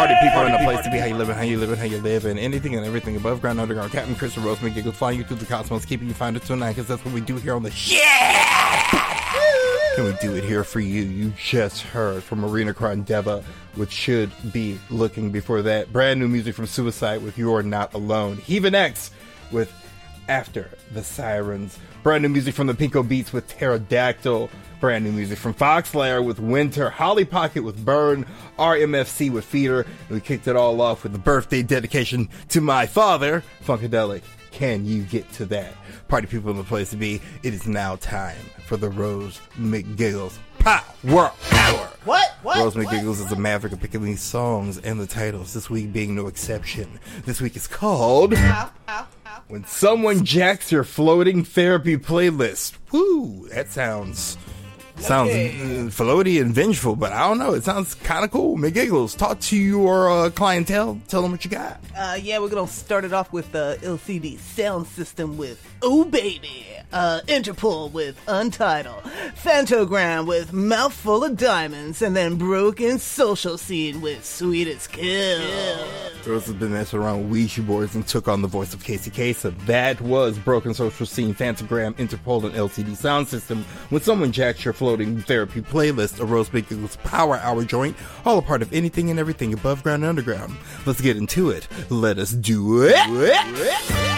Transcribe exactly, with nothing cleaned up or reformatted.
Party people in a place to be. How you living, how you living, how you live, and anything and everything above ground, underground. Captain Chris and Rose McGiggles flying you through the cosmos, keeping you finder tonight, because that's what we do here on the shit. And we do it here for you. You just heard from Marina Krondeva, which should be looking before that. Brand new music from Suicide with You're Not Alone. Heaven X with After the Sirens. Brand new music from the Pinko Beats with Pterodactyl. Brand new music from Foxlayer with Winter. Holly Pocket with Burn. R M F C with Feeder. And we kicked it all off with the birthday dedication to my father, Funkadelic. Can you get to that? Party people in the place to be. It is now time for the Rose McGiggles Power Hour. What? What? Rose McGiggles what? is a maverick of picking these songs and the titles, this week being no exception. This week is called Ow, ow, ow. When Someone Jacks Your Floating Therapy Playlist. Woo, that sounds... Sounds Okay. uh, floaty and vengeful, but I don't know. It sounds kind of cool. McGiggles, talk to your uh, clientele. Tell them what you got. Uh, yeah, we're gonna start it off with uh, L C D Sound System with Oh Baby, uh, Interpol with Untitled, Phantogram with Mouthful of Diamonds, and then Broken Social Scene with Sweet as Kill. Rose has been messing around with Ouija boards and took on the voice of Casey Kasem. That was Broken Social Scene, Phantogram, Interpol, and L C D Sound System. When Someone Jacks Your Floating Therapy Playlist, a Rose McGiggles Power Hour joint, all a part of anything and everything above ground and underground. Let's get into it. Let us do it.